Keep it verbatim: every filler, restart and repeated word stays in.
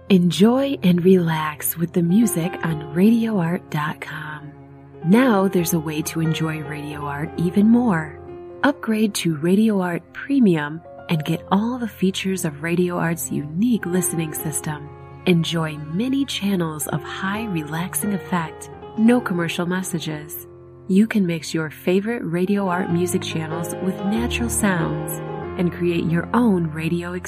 Enjoy and relax with the music on radio art dot com. Now there's a way to enjoy Radio Art even more. Upgrade to Radio Art Premium and get all the features of Radio Art's unique listening system. Enjoy many channels of high relaxing effect, no commercial messages. You can mix your favorite Radio Art music channels with natural sounds and create your own radio experience.